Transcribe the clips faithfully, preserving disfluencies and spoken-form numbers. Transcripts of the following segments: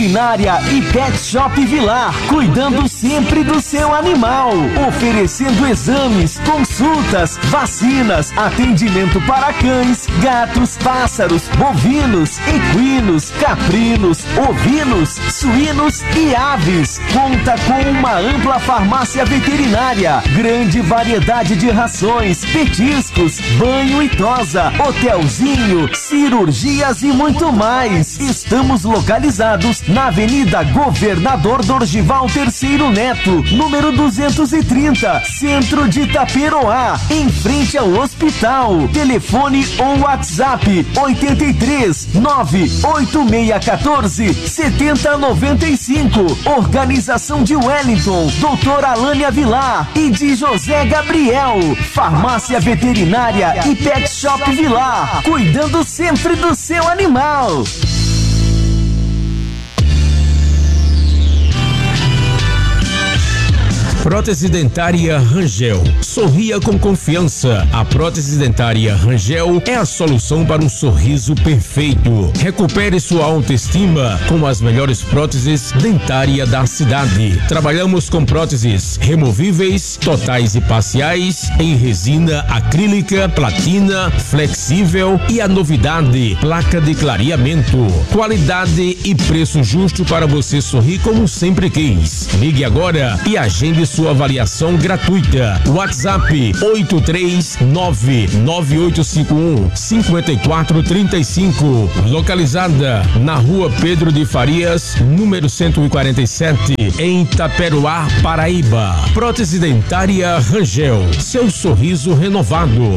Veterinária e Pet Shop Vilar, cuidando sempre do seu animal, oferecendo exames, consultas, vacinas, atendimento para cães, gatos, pássaros, bovinos, equinos, caprinos, ovinos, suínos e aves. Conta com uma ampla farmácia veterinária, grande variedade de rações, petiscos, banho e tosa, hotelzinho, cirurgias e muito mais. Estamos localizados na Avenida Governador Dorgival Terceiro Neto, número duzentos e trinta, centro de Itaperoá, em frente ao hospital. Telefone ou WhatsApp oitenta e três, nove oito seis um quatro, sete zero nove cinco. Organização de Wellington, doutora Alânia Vilar e de José Gabriel. Farmácia Veterinária e Pet Shop Vilar, cuidando sempre do seu animal. Prótese dentária Rangel. Sorria com confiança. A prótese dentária Rangel é a solução para um sorriso perfeito. Recupere sua autoestima com as melhores próteses dentárias da cidade. Trabalhamos com próteses removíveis, totais e parciais, em resina acrílica, platina, flexível e a novidade, placa de clareamento. Qualidade e preço justo para você sorrir como sempre quis. Ligue agora e agende sua avaliação gratuita. WhatsApp oito três nove, nove oito cinco um, cinco quatro três cinco. Localizada na Rua Pedro de Farias, número cento e quarenta e sete, em Itaperoá, Paraíba. Prótese dentária Rangel. Seu sorriso renovado.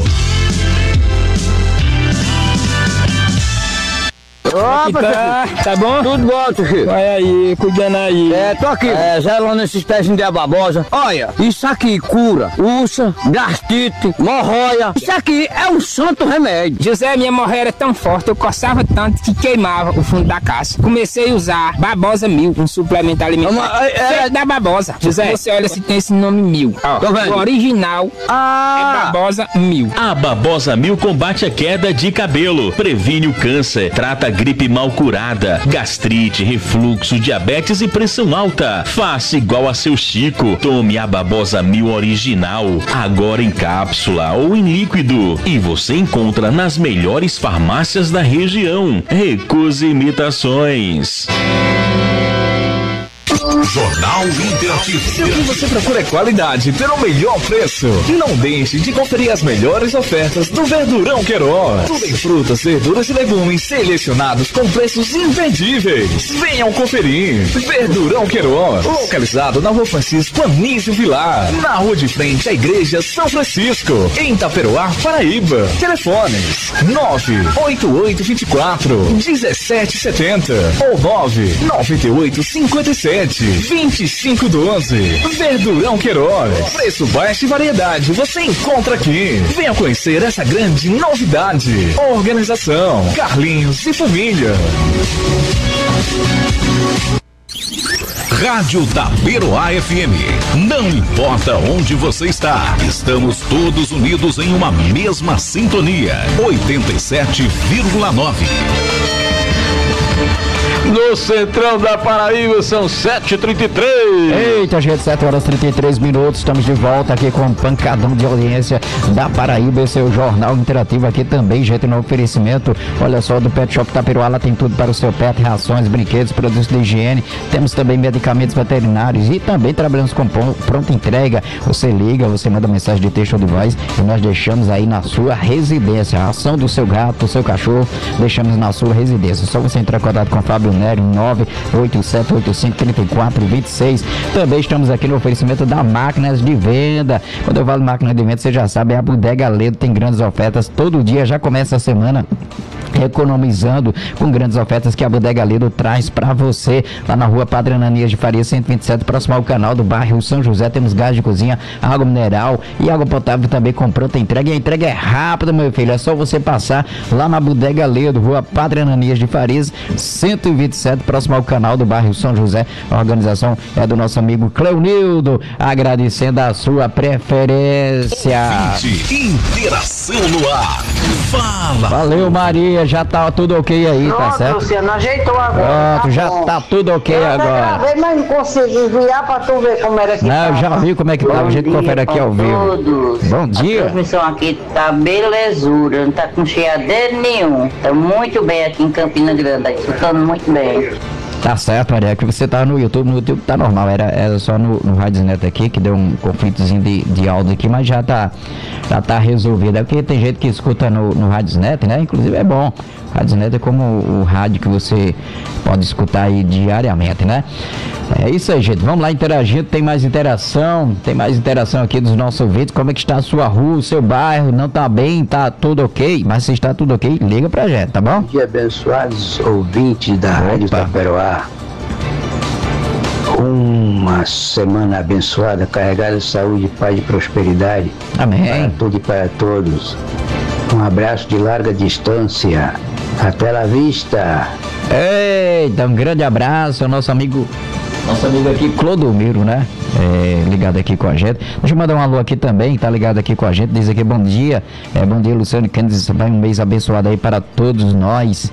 Opa, tá, tá bom? Tudo bom, tio Chico. Olha aí, cuidando aí. É, tô aqui, é, zelando esses pezinhos de ababosa. Olha, isso aqui cura úlcera, gastrite, hemorroida. Isso aqui é um santo remédio. José, minha hemorroida era tão forte, eu coçava tanto que queimava o fundo da caixa. Comecei a usar Babosa Mil, um suplemento alimentar. É, é, feito da Babosa. José, você olha se tem esse nome Mil. Ó, tô vendo. O original ah. é Babosa Mil. A Babosa Mil combate a queda de cabelo, previne o câncer, trata a gripe mal curada, gastrite, refluxo, diabetes e pressão alta. Faça igual a seu Chico. Tome a Babosa Mil original, agora em cápsula ou em líquido. E você encontra nas melhores farmácias da região. Recuse imitações. Jornal Interativo. Se o que você procura é qualidade pelo melhor preço, não deixe de conferir as melhores ofertas do Verdurão Queiroz. Tudo em frutas, verduras e legumes selecionados com preços imperdíveis. Venham conferir. Verdurão Queiroz, localizado na Rua Francisco Anísio Vilar, na rua de frente à Igreja São Francisco, em Itaperoá, Paraíba. Telefones nove oito oito dois quatro, um sete sete zero ou nove nove oito cinco sete, vinte e cinco doze. Verdurão Queiroz. Preço baixo e variedade você encontra aqui. Venha conhecer essa grande novidade. Organização Carlinhos e Família. Rádio Itaperoá F M. Não importa onde você está, estamos todos unidos em uma mesma sintonia. oitenta e sete vírgula nove. No centrão da Paraíba são sete e trinta e três. Eita, gente, sete horas e trinta e três minutos. Estamos de volta aqui com um pancadão de audiência da Paraíba. Esse é o Jornal Interativo aqui também, gente, no oferecimento. Olha só, do Pet Shop Itaperoá, lá tem tudo para o seu pet, rações, brinquedos, produtos de higiene. Temos também medicamentos veterinários e também trabalhamos com pronta entrega. Você liga, você manda mensagem de texto ou de voz e nós deixamos aí na sua residência. A ração do seu gato, do seu cachorro, deixamos na sua residência. Só você entrar em contato com o Fábio Nério, nove oito sete oito cinco, três quatro dois seis. Também estamos aqui no oferecimento da Máquinas de Venda. Quando eu falo máquina de venda, você já sabe, é a Bodega Ledo, tem grandes ofertas todo dia, já começa a semana economizando com grandes ofertas que a Bodega Ledo traz para você. Lá na Rua Padre Ananias de Faria cento e vinte e sete, próximo ao canal do bairro São José. Temos gás de cozinha, água mineral e água potável também com pronta entrega. E a entrega é rápida, meu filho, é só você passar lá na Bodega Ledo, Rua Padre Ananias de Farias cento e vinte e sete, próximo ao canal do bairro São José. A organização é do nosso amigo Cleonildo, agradecendo a sua preferência. Ouvinte, interação. Moção no ar. Fala. Valeu, Maria, já tá tudo ok aí, Pronto, tá certo? Luciano, ajeitou agora. Pronto, tá já bom. tá tudo ok eu agora. Eu gravei, mas não consegui enviar pra tu ver como era que Não, tava. já vi como é que tava, a gente Bom confere dia aqui pra ao vivo. todos. Bom dia. A transmissão aqui tá belezura, não tá com chiadeiro nenhum. Tá muito bem aqui em Campina Grande, tá escutando muito bem. Tá certo, Maria, que você tá no YouTube, no YouTube tá normal, era, era só no, no Rádio Neto aqui, que deu um conflitozinho de, de áudio aqui, mas já tá, já tá resolvido. É porque tem gente que escuta no, no Rádio Neto, né? Inclusive é bom. O Rádio Neto é como o, o rádio que você pode escutar aí diariamente, né? É isso aí, gente. Vamos lá interagindo, tem mais interação, tem mais interação aqui dos nossos ouvintes. Como é que está a sua rua, o seu bairro? Não tá bem? Tá tudo ok? Mas se está tudo ok, liga pra gente, tá bom? Bom dia, abençoados ouvintes da Rádio Taperoá. Uma semana abençoada, carregada de saúde, paz e prosperidade. Amém. Para tudo e para todos. Um abraço de larga distância. Até la vista. Eita, um grande abraço ao nosso amigo, nosso amigo aqui, Clodomiro, né? É, ligado aqui com a gente. Deixa eu mandar um alô aqui também, tá ligado aqui com a gente. Diz aqui, bom dia. É, bom dia, Luciano Cândido. Vai um mês abençoado aí para todos nós.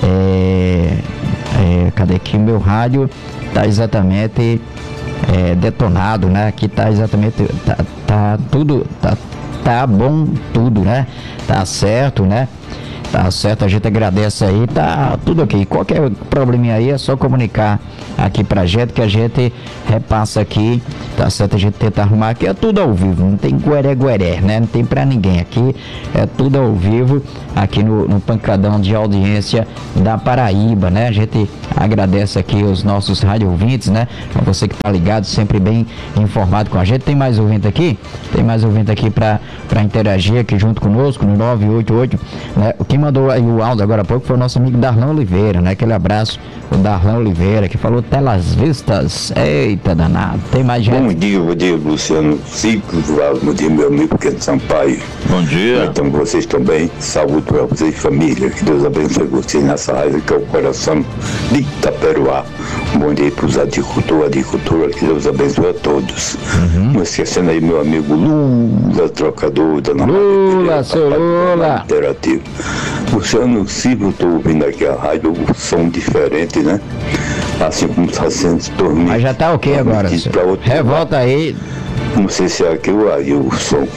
É, é, cadê aqui o meu rádio? Tá exatamente é, detonado, né? Aqui tá exatamente, tá, tá tudo, tá, tá bom tudo, né? Tá certo, né? Tá certo, a gente agradece aí, tá tudo ok. Qualquer probleminha aí é só comunicar aqui pra gente que a gente repassa aqui, tá certo? A gente tenta arrumar aqui, é tudo ao vivo, não tem gueré-gueré, né? Não tem pra ninguém aqui, é tudo ao vivo aqui no, no pancadão de audiência da Paraíba, né? A gente agradece aqui os nossos rádio ouvintes, né? A você que tá ligado, sempre bem informado com a gente. Tem mais ouvinte aqui? Tem mais ouvinte aqui pra, pra interagir aqui junto conosco no nove oito oito, né? Quem mandou aí o áudio agora há pouco foi o nosso amigo Darlan Oliveira, né? Aquele abraço, o Darlan Oliveira, que falou telas vistas. Eita danado, tem mais gente. Bom dia, bom dia, Luciano Ciclo, bom dia, meu amigo Pedro Sampaio. Bom dia. Então, vocês também, saúde para vocês, família, que Deus abençoe vocês nessa raiva que é o coração de Itaperoá. Bom dia para os agricultores, agricultura, que Deus abençoe a todos. Uhum. Não esquecendo aí meu amigo Lula, trocador da Lula, seu Lula. Interativo. Luciano Ciclo, estou ouvindo aqui a rádio, o som diferente, né? Assim como está sendo dormindo. Mas já tá ok agora, revolta aí. Não sei se é aqui ou aí o som.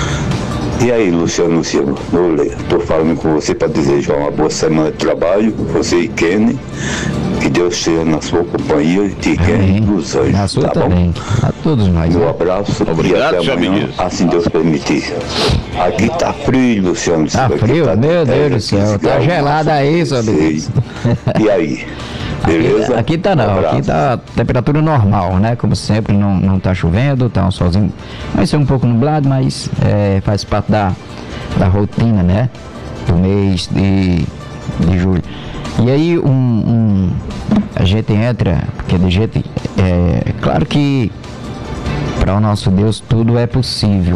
E aí, Luciano Silva, estou falando com você para desejar uma boa semana de trabalho, você e Kenny, que Deus esteja na sua companhia, de Kenny dos Anjos, na sua tá também, bom? A todos nós. Um abraço. Obrigado, e até amanhã, assim Deus permitir. Aqui tá frio, Luciano Silva. Tá frio? Tá meu Deus do céu, tá gelado aí, seu amigo. E aí? Beleza? Aqui, aqui tá não, um aqui tá temperatura normal, né? Como sempre, não, não tá chovendo, tá um solzinho. Vai ser um pouco nublado, mas é, faz parte da, da rotina, né? Do mês de, de julho. E aí um, um, a gente entra, porque de jeito. É claro que para o nosso Deus tudo é possível.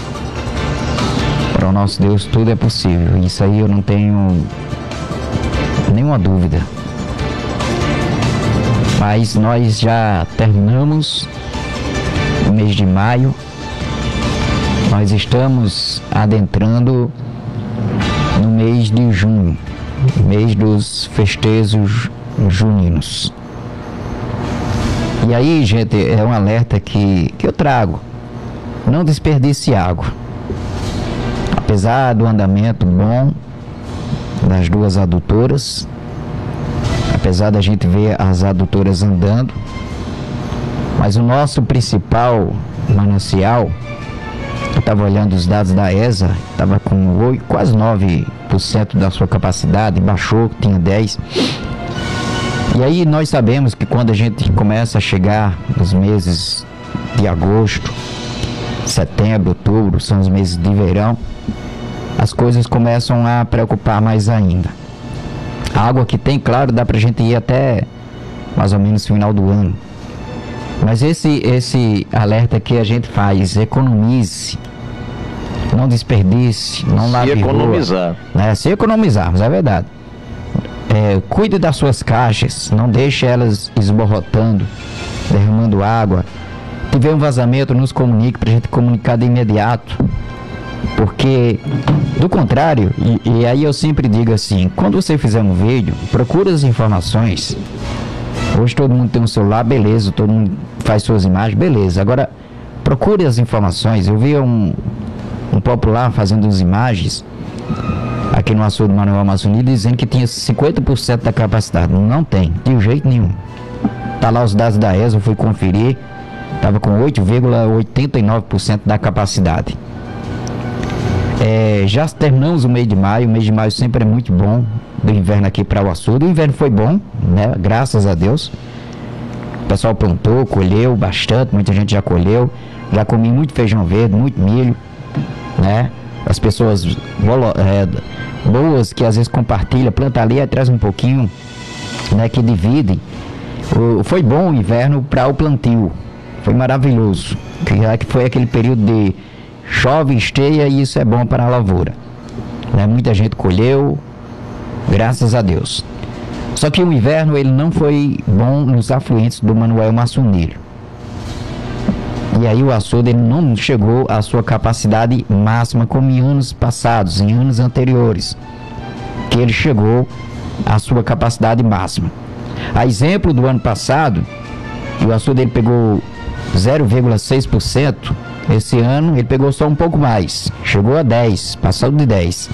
Para o nosso Deus tudo é possível. Isso aí eu não tenho nenhuma dúvida. Mas nós já terminamos o mês de maio, nós estamos adentrando no mês de junho, mês dos festejos juninos. E aí, gente, é um alerta que, que eu trago, não desperdice água. Apesar do andamento bom das duas adutoras, apesar da gente ver as adutoras andando, mas o nosso principal manancial, eu estava olhando os dados da E S A, estava com oito, quase nove por cento da sua capacidade, baixou, tinha dez por cento. E aí nós sabemos que quando a gente começa a chegar nos meses de agosto, setembro, outubro, são os meses de verão, as coisas começam a preocupar mais ainda. A água que tem, claro, dá pra gente ir até mais ou menos final do ano. Mas esse, esse alerta que a gente faz, economize, não desperdice, não lave rua. Se economizar. Né? Se economizarmos, é verdade. É, cuide das suas caixas, não deixe elas esborrotando, derramando água. Se tiver um vazamento, nos comunique pra gente comunicar de imediato. Porque, do contrário, e, e aí eu sempre digo assim, quando você fizer um vídeo, procura as informações. Hoje todo mundo tem um celular, beleza, todo mundo faz suas imagens, beleza. Agora, procure as informações. Eu vi um, um popular fazendo as imagens aqui no açude Manuel Amassoni, dizendo que tinha cinquenta por cento da capacidade. Não tem, de jeito nenhum. Tá lá os dados da E S A, eu fui conferir, estava com oito vírgula oitenta e nove por cento da capacidade. É, já terminamos o mês de maio, o mês de maio sempre é muito bom, do inverno aqui para o açude. O inverno foi bom, né? Graças a Deus. O pessoal plantou, colheu bastante, muita gente já colheu. Já comi muito feijão verde, muito milho, né? As pessoas é, boas que às vezes compartilham, planta ali e traz um pouquinho, né? Que dividem. O, foi bom o inverno para o plantio, foi maravilhoso. Que foi aquele período de chove, esteia, e isso é bom para a lavoura, né? Muita gente colheu, graças a Deus. Só que o inverno ele não foi bom nos afluentes do Manuel Massoneiro. E aí o açude ele não chegou à sua capacidade máxima como em anos passados, em anos anteriores, que ele chegou à sua capacidade máxima. A exemplo do ano passado, o açude ele pegou zero vírgula seis por cento. Esse ano ele pegou só um pouco mais, chegou a dez, passou de dez,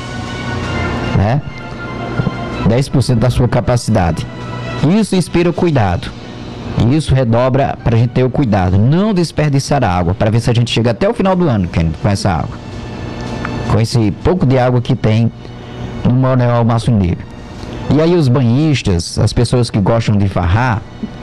né? dez por cento da sua capacidade. Isso inspira o cuidado. E isso redobra para a gente ter o cuidado. Não desperdiçar água, para ver se a gente chega até o final do ano com essa água. Com esse pouco de água que tem no Manuel Massoneiro. E aí os banhistas, as pessoas que gostam de farrar,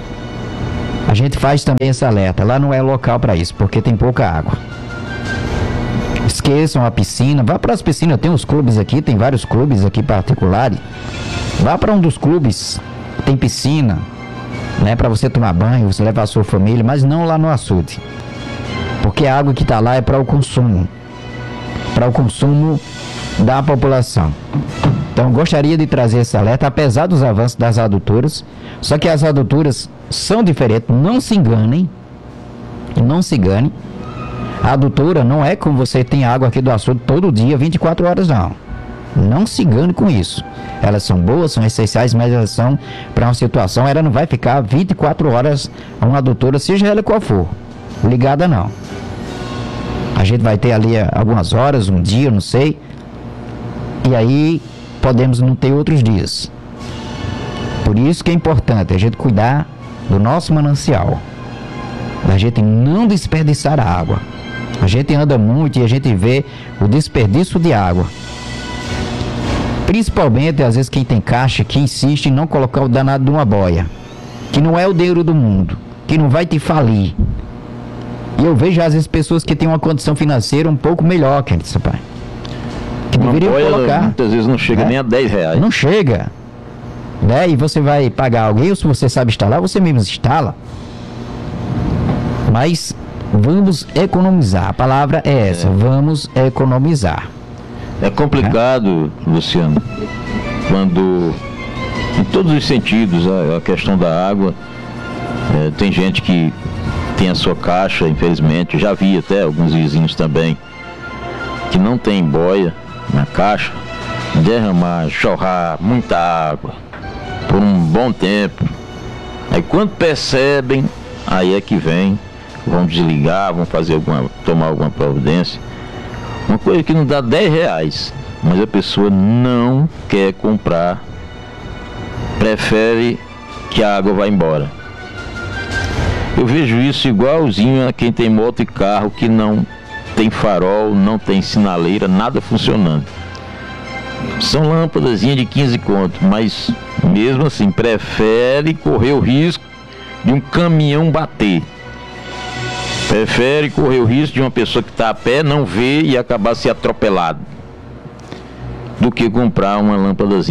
a gente faz também esse alerta. Lá não é local para isso, porque tem pouca água. Esqueçam a piscina, vá para as piscinas. Tem uns clubes aqui, tem vários clubes aqui particulares. Vá para um dos clubes, tem piscina, né, para você tomar banho, você levar a sua família, mas não lá no açude. Porque a água que está lá é para o consumo, para o consumo da população. Então gostaria de trazer esse alerta, apesar dos avanços das adutoras, só que as adutoras são diferentes, não se enganem, não se engane. A adutora não é como você tem água aqui do açude todo dia, vinte e quatro horas, não. Não se engane com isso. Elas são boas, são essenciais, mas elas são para uma situação, ela não vai ficar vinte e quatro horas a uma adutora, seja ela qual for, ligada não. A gente vai ter ali algumas horas, um dia, não sei, e aí podemos não ter outros dias. Por isso que é importante a gente cuidar do nosso manancial, a gente não desperdiçar a água. A gente anda muito e a gente vê o desperdício de água. Principalmente, às vezes, quem tem caixa que insiste em não colocar o danado de uma boia, que não é o dinheiro do mundo, que não vai te falir. E eu vejo, às vezes, pessoas que têm uma condição financeira um pouco melhor, que esse pai. Que uma deveriam boia, colocar. Muitas vezes não chega, né? Nem a dez reais. Não chega. Né? E você vai pagar alguém, ou se você sabe instalar, você mesmo instala. Mas vamos economizar. A palavra é essa, é. Vamos economizar. É complicado, é. Luciano, quando, em todos os sentidos, a, a questão da água, é, tem gente que tem a sua caixa, infelizmente, já vi até alguns vizinhos também, que não tem boia na caixa, derramar, jorrar muita água por um bom tempo. Aí quando percebem, aí é que vem, vão desligar, vão fazer alguma, tomar alguma providência. Uma coisa que não dá dez reais, mas a pessoa não quer comprar, prefere que a água vá embora. Eu vejo isso igualzinho a quem tem moto e carro que não tem farol, não tem sinaleira, nada funcionando. São lâmpadazinhas de quinze conto, mas mesmo assim prefere correr o risco de um caminhão bater. Prefere correr o risco de uma pessoa que está a pé não ver e acabar se atropelado, do que comprar uma lâmpadazinha.